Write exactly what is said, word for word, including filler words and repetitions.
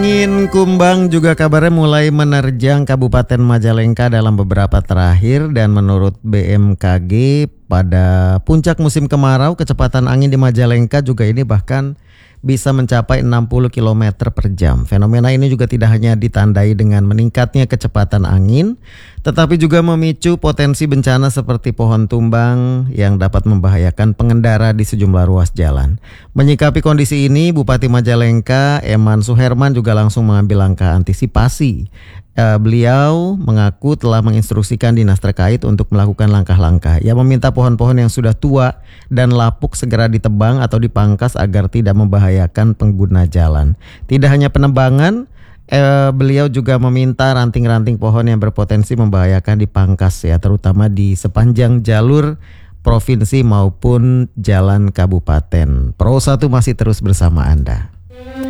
Angin kumbang juga kabarnya mulai menerjang Kabupaten Majalengka dalam beberapa terakhir, dan menurut B M K G pada puncak musim kemarau kecepatan angin di Majalengka juga ini bahkan bisa mencapai enam puluh kilometer per jam. Fenomena ini juga tidak hanya ditandai dengan meningkatnya kecepatan angin, tetapi juga memicu potensi bencana seperti pohon tumbang yang dapat membahayakan pengendara di sejumlah ruas jalan. Menyikapi kondisi ini, Bupati Majalengka Eman Suherman juga langsung mengambil langkah antisipasi. Uh, beliau mengaku telah menginstruksikan dinas terkait untuk melakukan langkah-langkah. Ia meminta pohon-pohon yang sudah tua dan lapuk segera ditebang atau dipangkas agar tidak membahayakan pengguna jalan. Tidak hanya penebangan, eh, beliau juga meminta ranting-ranting pohon yang berpotensi membahayakan dipangkas ya, terutama di sepanjang jalur provinsi maupun jalan kabupaten. Pro satu masih terus bersama Anda.